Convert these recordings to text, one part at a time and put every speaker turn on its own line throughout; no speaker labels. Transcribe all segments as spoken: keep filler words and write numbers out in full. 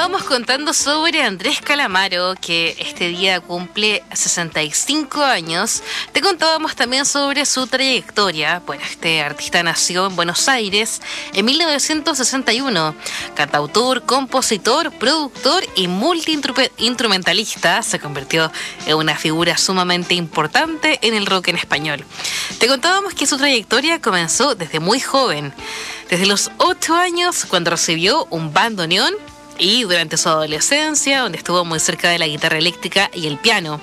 estábamos contando sobre Andrés Calamaro, que este día cumple sesenta y cinco años. Te contábamos también sobre su trayectoria. Bueno, este artista nació en Buenos Aires en mil novecientos sesenta y uno. Cantautor, compositor, productor y multiinstrumentalista, se convirtió en una figura sumamente importante en el rock en español. Te contábamos que su trayectoria comenzó desde muy joven, desde los ocho años, cuando recibió un bandoneón, y durante su adolescencia, donde estuvo muy cerca de la guitarra eléctrica y el piano.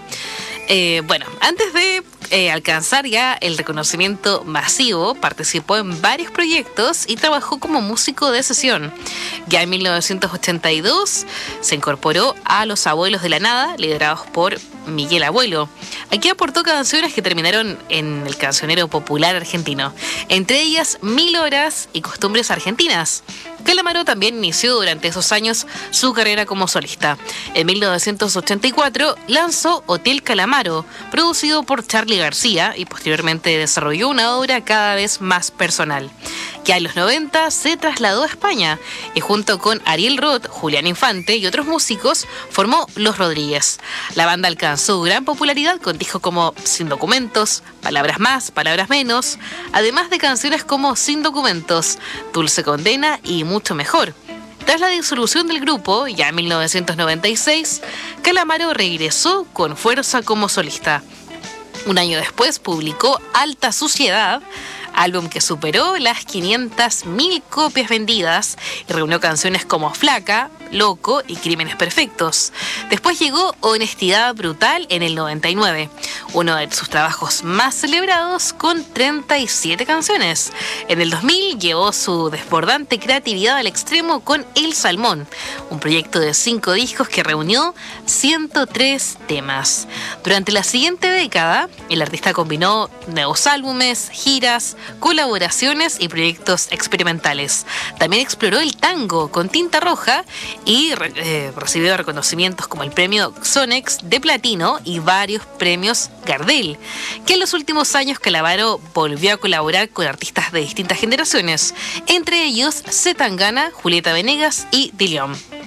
Eh, bueno, antes de eh, alcanzar ya el reconocimiento masivo, participó en varios proyectos y trabajó como músico de sesión. Ya en mil novecientos ochenta y dos se incorporó a Los Abuelos de la Nada, liderados por Miguel Abuelo. Aquí aportó canciones que terminaron en el cancionero popular argentino, entre ellas Mil Horas y Costumbres Argentinas. Calamaro también inició durante esos años su carrera como solista. En mil novecientos ochenta y cuatro lanzó Hotel Calamaro, producido por Charly García, y posteriormente desarrolló una obra cada vez más personal. Ya en los noventa se trasladó a España y junto con Ariel Roth, Julián Infante y otros músicos formó Los Rodríguez. La banda alcanzó gran popularidad con discos como Sin Documentos, Palabras Más, Palabras Menos, además de canciones como Sin Documentos, Dulce Condena y Mucho Mejor. Tras la disolución del grupo, ya en mil novecientos noventa y seis, Calamaro regresó con fuerza como solista. Un año después publicó Alta Suciedad, álbum que superó las quinientas mil copias vendidas y reunió canciones como Flaca, Loco y Crímenes Perfectos. Después llegó Honestidad Brutal en el noventa y nueve, uno de sus trabajos más celebrados con treinta y siete canciones. En el dos mil llevó su desbordante creatividad al extremo con El Salmón, un proyecto de cinco discos que reunió ciento tres temas. Durante la siguiente década, el artista combinó nuevos álbumes, giras, colaboraciones y proyectos experimentales. También exploró el tango con Tinta Roja y eh, recibió reconocimientos como el premio Xonex de Platino y varios premios Gardel, que en los últimos años Calamaro volvió a colaborar con artistas de distintas generaciones, entre ellos C. Tangana, Julieta Venegas y Dilión.